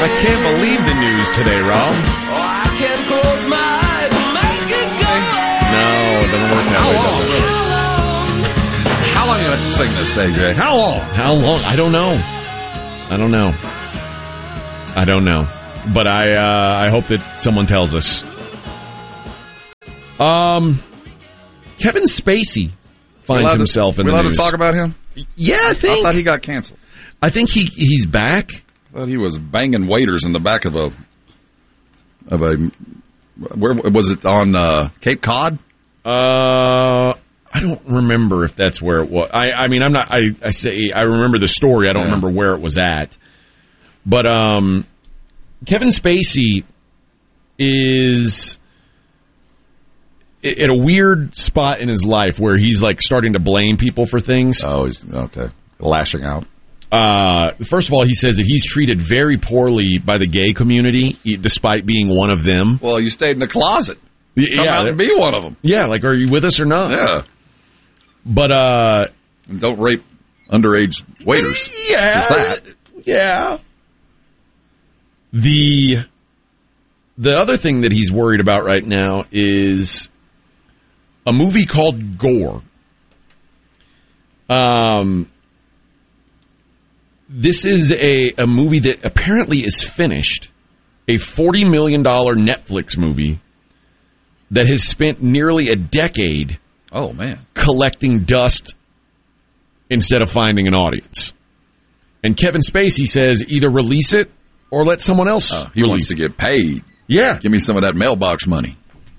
I can't believe the news today, Rob. Oh, I can close my eyes and make it go. No, it doesn't work that way, does it? How long are you going to sing this, AJ? How long? How long? I don't know. But I hope that someone tells us. Kevin Spacey finds himself in the news. We allowed to talk about him? Yeah, I think. I thought he got canceled. I think he's back. I thought he was banging waiters in the back of a. Where was it, on Cape Cod? I don't remember if that's where it was. I mean, I'm not. I say I remember the story. I don't remember where it was at. But Kevin Spacey is at a weird spot in his life where he's like starting to blame people for things. Oh, he's okay. Lashing out. First of all, he says that he's treated very poorly by the gay community, despite being one of them. Well, you stayed in the closet. Come out and be one of them. Yeah, like, are you with us or not? Yeah. But, and don't rape underage waiters. Yeah. That. Yeah. The other thing that he's worried about right now is a movie called Gore. This is a movie that apparently is finished. A $40 million Netflix movie that has spent nearly a decade collecting dust instead of finding an audience. And Kevin Spacey says either release it or let someone else he wants to get paid. Yeah. Give me some of that mailbox money.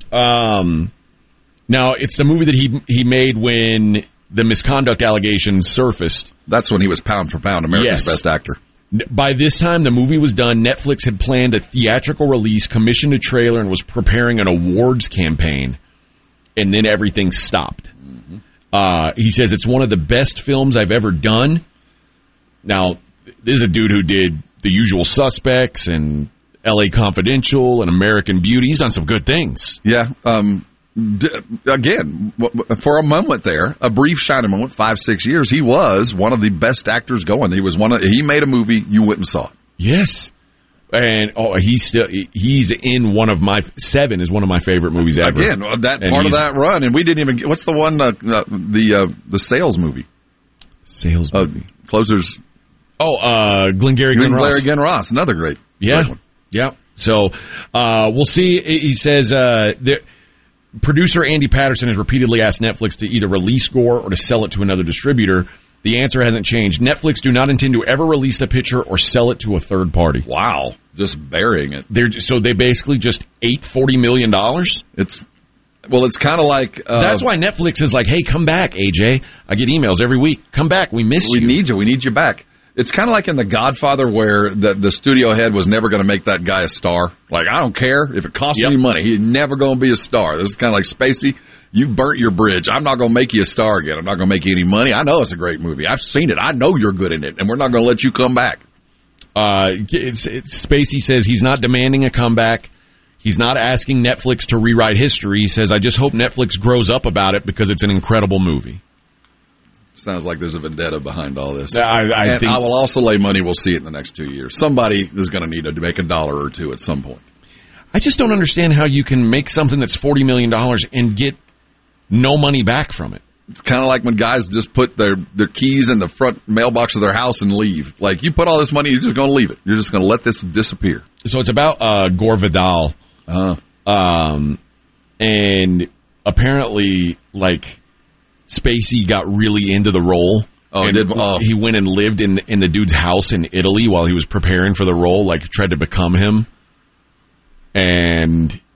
Now, it's the movie that he made when the misconduct allegations surfaced. That's when he was pound for pound America's Best Actor. By this time, the movie was done. Netflix had planned a theatrical release, commissioned a trailer, and was preparing an awards campaign. And then everything stopped. Mm-hmm. He says it's one of the best films I've ever done. Now, this is a dude who did The Usual Suspects and L.A. Confidential and American Beauty. He's done some good things. Yeah. Again, for a moment there, a brief shining moment, 5-6 years, he was one of the best actors going. He made a movie, you went and saw it. Yes. And he's in one of my Seven is one of my favorite movies ever. Again, that part of that run, and we didn't even get, what's the one, the sales movie? Sales movie. Closers. Glengarry Glen Ross. Glengarry Glen Ross, another great one. Yeah. So, we'll see. He says, producer Andy Patterson has repeatedly asked Netflix to either release Gore or to sell it to another distributor. The answer hasn't changed. Netflix do not intend to ever release the picture or sell it to a third party. Wow. Just burying it. So they basically just ate $40 million? It's kind of like... that's why Netflix is like, hey, come back, AJ. I get emails every week. Come back. We miss you. We need you. We need you back. It's kind of like in The Godfather where the studio head was never going to make that guy a star. Like, I don't care if it costs me money. He's never going to be a star. This is kind of like Spacey. You've burnt your bridge. I'm not going to make you a star again. I'm not going to make you any money. I know it's a great movie. I've seen it. I know you're good in it, and we're not going to let you come back. Spacey says he's not demanding a comeback. He's not asking Netflix to rewrite history. He says, I just hope Netflix grows up about it because it's an incredible movie. Sounds like there's a vendetta behind all this. I think I will also lay money we'll see it in the next 2 years. Somebody is going to need to make $1 or $2 at some point. I just don't understand how you can make something that's $40 million and get no money back from it. It's kind of like when guys just put their keys in the front mailbox of their house and leave. Like, you put all this money, you're just going to leave it. You're just going to let this disappear. So it's about Gore Vidal. And apparently, like, Spacey got really into the role. He went and lived in the dude's house in Italy while he was preparing for the role, like, tried to become him. And,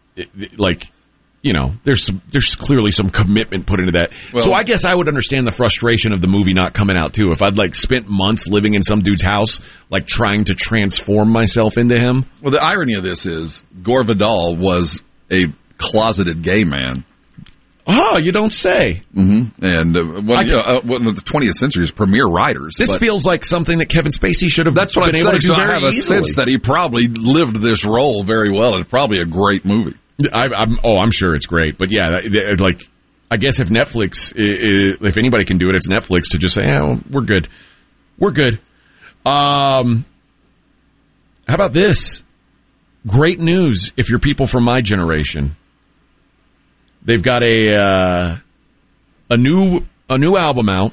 there's clearly some commitment put into that. Well, so I guess I would understand the frustration of the movie not coming out, too. If I'd, spent months living in some dude's house, trying to transform myself into him. Well, the irony of this is Gore Vidal was a closeted gay man. Oh, you don't say. Mm-hmm. And one of the 20th century's premier writers. This feels like something that Kevin Spacey should have been able to do very easily. I have a sense that he probably lived this role very well. It's probably a great movie. I'm sure it's great. But yeah, I guess if Netflix, if anybody can do it, it's Netflix to just say, we're good. We're good. How How about this? Great news if you're people from my generation. They've got a new album out.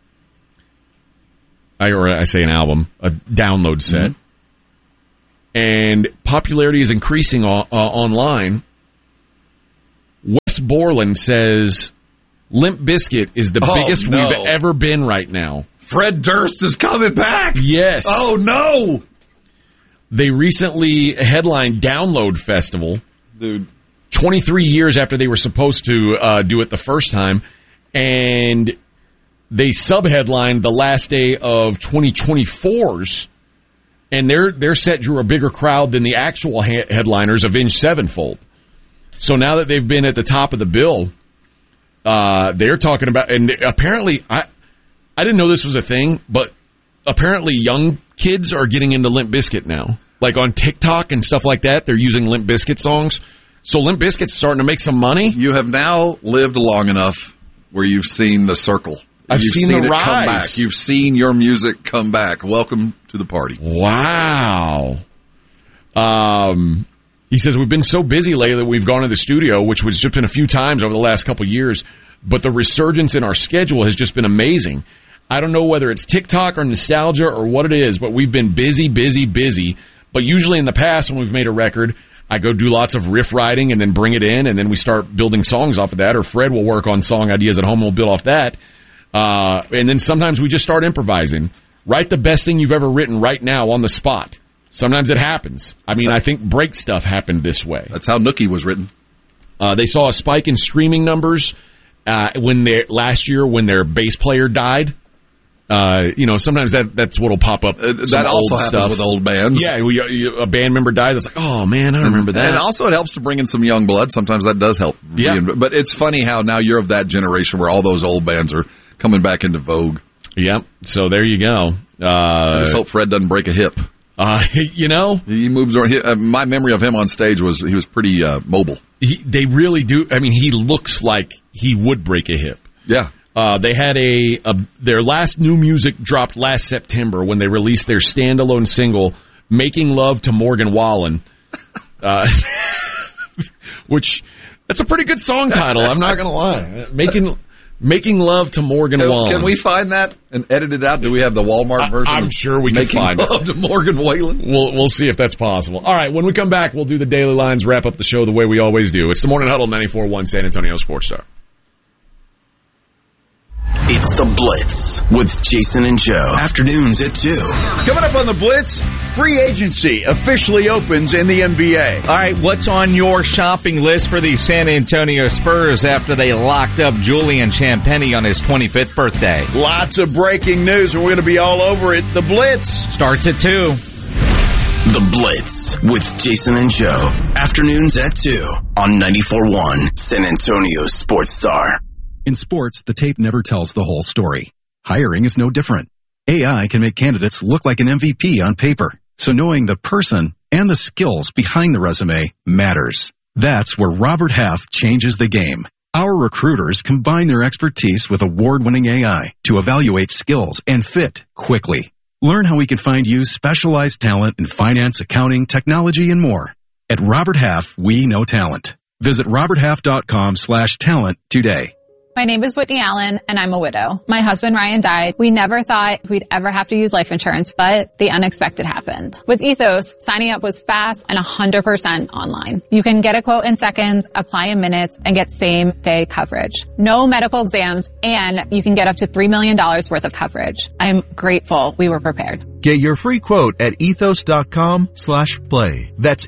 I say an album, a download set. And popularity is increasing online. Wes Borland says Limp Bizkit is the biggest we've ever been right now. Fred Durst is coming back. Yes. Oh, no. They recently headlined Download Festival. Dude. 23 years after they were supposed to do it the first time. And they sub-headlined the last day of 2024's. And their set drew a bigger crowd than the actual headliners, Avenged Sevenfold. So now that they've been at the top of the bill, they're talking about, and apparently, I didn't know this was a thing, but apparently young kids are getting into Limp Bizkit now. Like on TikTok and stuff like that, they're using Limp Bizkit songs. So Limp Bizkit's starting to make some money. You have now lived long enough where you've seen the circle. You've seen the rise. Come back. You've seen your music come back. Welcome to the party. Wow. He says, we've been so busy lately that we've gone to the studio, which was just been a few times over the last couple of years, but the resurgence in our schedule has just been amazing. I don't know whether it's TikTok or nostalgia or what it is, but we've been busy. But usually in the past when we've made a record, I go do lots of riff writing and then bring it in, and then we start building songs off of that, or Fred will work on song ideas at home and we'll build off that. And then sometimes we just start improvising. Write the best thing you've ever written right now on the spot. Sometimes it happens. I mean, I think Break Stuff happened this way. That's how Nookie was written. They saw a spike in streaming numbers last year when their bass player died. Sometimes that's what'll pop up. That also happens stuff with old bands. Yeah, a band member dies. It's like, oh man, I remember that. And also it helps to bring in some young blood. Sometimes that does help. Yeah. But it's funny how now you're of that generation where all those old bands are coming back into vogue. Yep. So there you go. I just hope Fred doesn't break a hip. He moves around. My memory of him on stage was he was pretty mobile. They really do. I mean, he looks like he would break a hip. Yeah. They had their last new music dropped last September when they released their standalone single, Making Love to Morgan Wallen, which that's a pretty good song title. I'm not going to lie. Making Love to Morgan Wallen. Can we find that and edit it out? Do we have the Walmart version? I'm sure we can find it. Making Love to Morgan Wallen. We'll see if that's possible. All right, when we come back, we'll do the Daily Lines, wrap up the show the way we always do. It's the Morning Huddle, 94.1 San Antonio Sports Star. It's The Blitz with Jason and Joe. Afternoons at 2. Coming up on The Blitz, free agency officially opens in the NBA. All right, what's on your shopping list for the San Antonio Spurs after they locked up Julian Champagnie on his 25th birthday? Lots of breaking news, and we're going to be all over it. The Blitz starts at 2. The Blitz with Jason and Joe. Afternoons at 2 on 94.1 San Antonio Sports Star. In sports, the tape never tells the whole story. Hiring is no different. AI can make candidates look like an MVP on paper, so knowing the person and the skills behind the resume matters. That's where Robert Half changes the game. Our recruiters combine their expertise with award-winning AI to evaluate skills and fit quickly. Learn how we can find you specialized talent in finance, accounting, technology, and more. At Robert Half, we know talent. Visit roberthalf.com/talent today. My name is Whitney Allen, and I'm a widow. My husband, Ryan, died. We never thought we'd ever have to use life insurance, but the unexpected happened. With Ethos, signing up was fast and 100% online. You can get a quote in seconds, apply in minutes, and get same-day coverage. No medical exams, and you can get up to $3 million worth of coverage. I'm grateful we were prepared. Get your free quote at ethos.com/play. That's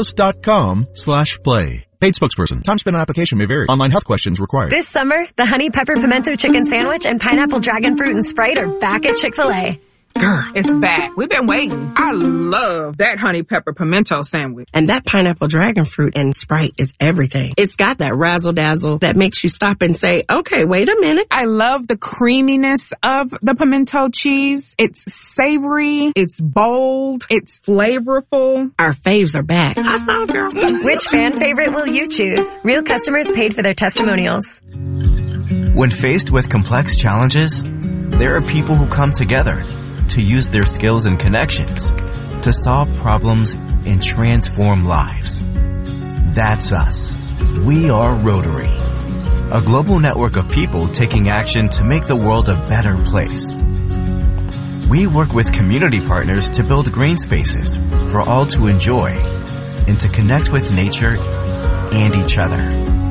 ethos.com/play. Paid spokesperson. Time spent on application may vary. Online health questions required. This summer, the Honey Pepper Pimento Chicken Sandwich and Pineapple Dragon Fruit and Sprite are back at Chick-fil-A. Girl, it's back. We've been waiting. I love that honey pepper pimento sandwich. And that pineapple dragon fruit and Sprite is everything. It's got that razzle-dazzle that makes you stop and say, okay, wait a minute. I love the creaminess of the pimento cheese. It's savory. It's bold. It's flavorful. Our faves are back. I saw, girl. Which fan favorite will you choose? Real customers paid for their testimonials. When faced with complex challenges, there are people who come together to use their skills and connections to solve problems and transform lives. That's us. We are Rotary, a global network of people taking action to make the world a better place. We work with community partners to build green spaces for all to enjoy and to connect with nature and each other.